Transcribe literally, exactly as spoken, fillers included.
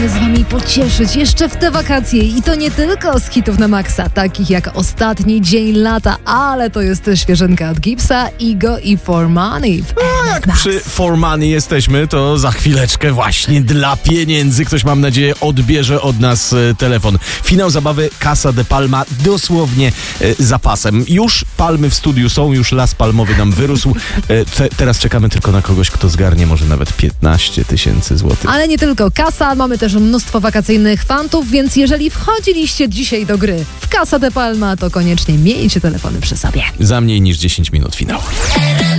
z wami pocieszyć jeszcze w te wakacje i to nie tylko z hitów na maksa, takich jak Ostatni Dzień Lata, ale to jest też świeżynka od Gipsa, Igo i For Money. No, jak przy For Money jesteśmy, to za chwileczkę właśnie dla pieniędzy ktoś, mam nadzieję, odbierze od nas e, telefon. Finał zabawy Casa de Palma dosłownie e, za pasem. Już palmy w studiu są, już las palmowy nam wyrósł. E, te, teraz czekamy tylko na kogoś, kto zgarnie może nawet piętnaście tysięcy złotych. Ale nie tylko kasa, mamy też mnóstwo wakacyjnych fantów, więc jeżeli wchodziliście dzisiaj do gry w Casa de Palma, to koniecznie miejcie telefony przy sobie. Za mniej niż dziesięć minut finał.